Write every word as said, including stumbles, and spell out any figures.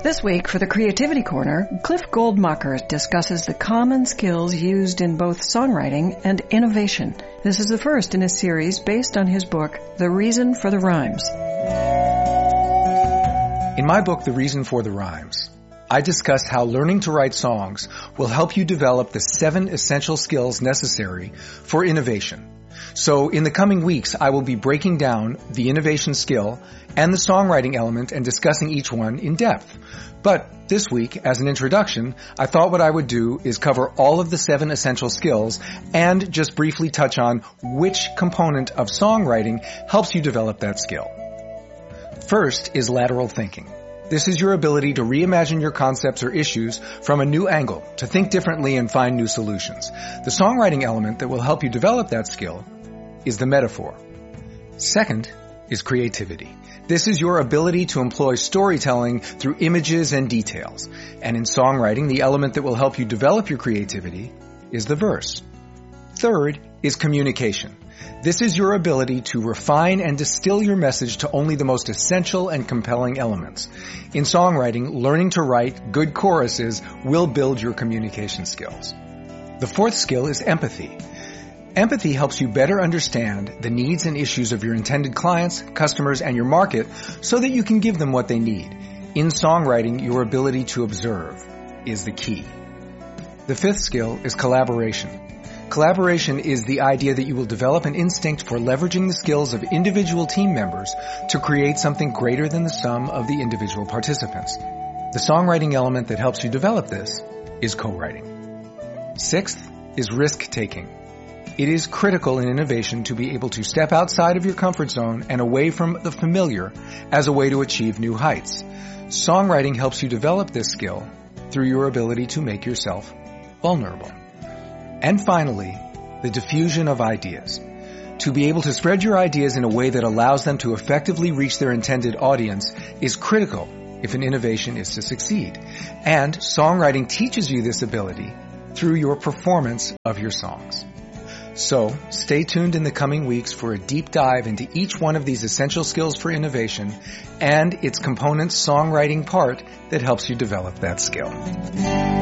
This week for the Creativity Corner, Cliff Goldmacher discusses the common skills used in both songwriting and innovation. This is the first in a series based on his book, The Reason for the Rhymes. In my book, The Reason for the Rhymes, I discuss how learning to write songs will help you develop the seven essential skills necessary for innovation. So in the coming weeks, I will be breaking down the innovation skill and the songwriting element and discussing each one in depth. But this week, as an introduction, I thought what I would do is cover all of the seven essential skills and just briefly touch on which component of songwriting helps you develop that skill. First is lateral thinking. This is your ability to reimagine your concepts or issues from a new angle, to think differently and find new solutions. The songwriting element that will help you develop that skill is the metaphor. Second is creativity. This is your ability to employ storytelling through images and details. And in songwriting, the element that will help you develop your creativity is the verse. Third is communication. This is your ability to refine and distill your message to only the most essential and compelling elements. In songwriting, learning to write good choruses will build your communication skills. The fourth skill is empathy. Empathy helps you better understand the needs and issues of your intended clients, customers, and your market so that you can give them what they need. In songwriting, your ability to observe is the key. The fifth skill is collaboration. Collaboration is the idea that you will develop an instinct for leveraging the skills of individual team members to create something greater than the sum of the individual participants. The songwriting element that helps you develop this is co-writing. Sixth is risk-taking. It is critical in innovation to be able to step outside of your comfort zone and away from the familiar as a way to achieve new heights. Songwriting helps you develop this skill through your ability to make yourself vulnerable. And finally, the diffusion of ideas. To be able to spread your ideas in a way that allows them to effectively reach their intended audience is critical if an innovation is to succeed. And songwriting teaches you this ability through your performance of your songs. So, stay tuned in the coming weeks for a deep dive into each one of these essential skills for innovation and its component songwriting part that helps you develop that skill.